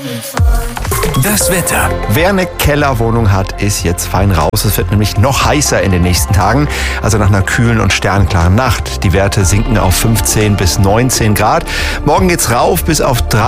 Das Wetter. Wer eine Kellerwohnung hat, ist jetzt fein raus. Es wird nämlich noch heißer in den nächsten Tagen. Also nach einer kühlen und sternklaren Nacht. Die Werte sinken auf 15 bis 19 Grad. Morgen geht's rauf bis auf 3